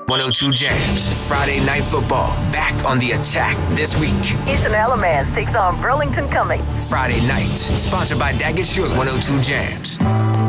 102 Jams, Friday Night Football, back on the attack this week. Eastern Alamance takes on Burlington Cummings. Friday night, sponsored by Daggett Schuler, 102 Jams.